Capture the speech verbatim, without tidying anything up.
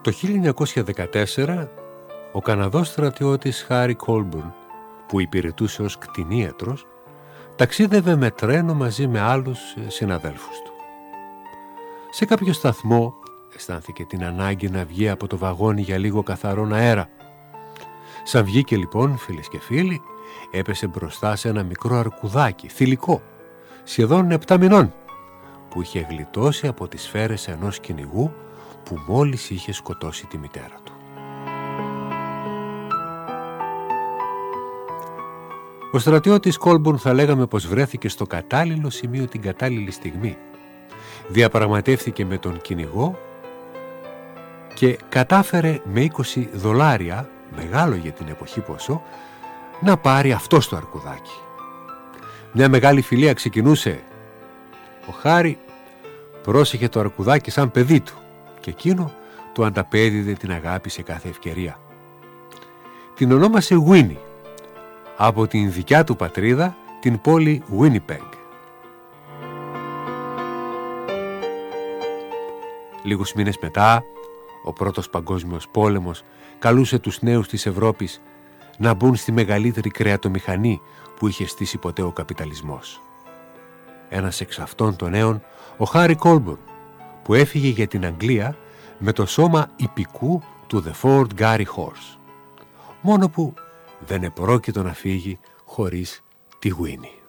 Το χίλια εννιακόσια δεκατέσσερα ο Καναδός στρατιώτης Χάρι Κόλμπουρν, που υπηρετούσε ως κτηνίατρος, ταξίδευε με τρένο μαζί με άλλους συναδέλφους του. Σε κάποιο σταθμό αισθάνθηκε την ανάγκη να βγει από το βαγόνι για λίγο καθαρόν αέρα. Σαν βγήκε λοιπόν, φίλες και φίλοι, έπεσε μπροστά σε ένα μικρό αρκουδάκι, θηλυκό, σχεδόν επτά μηνών, που είχε γλιτώσει από τις σφαίρες ενός κυνηγού που μόλις είχε σκοτώσει τη μητέρα του. Ο στρατιώτης Κόλμπουρν, θα λέγαμε πως βρέθηκε στο κατάλληλο σημείο την κατάλληλη στιγμή. Διαπραγματεύθηκε με τον κυνηγό και κατάφερε με είκοσι δολάρια, μεγάλο για την εποχή ποσό, να πάρει αυτό το αρκουδάκι. Μια μεγάλη φιλία ξεκινούσε. Ο Χάρι πρόσεχε το αρκουδάκι σαν παιδί του και εκείνο του ανταπέδιδε την αγάπη σε κάθε ευκαιρία. Την ονόμασε Winnie, από την δικιά του πατρίδα, την πόλη Winnipeg. Λίγους μήνες μετά, ο πρώτος παγκόσμιος πόλεμος καλούσε τους νέους της Ευρώπης να μπουν στη μεγαλύτερη κρεατομηχανή που είχε στήσει ποτέ ο καπιταλισμός. Ένας εξ αυτών των νέων, ο Χάρι Κόλμπουρν, που έφυγε για την Αγγλία με το σώμα ιππικού του The Ford Gary Horse. Μόνο που δεν επρόκειτο να φύγει χωρίς τη Winnie.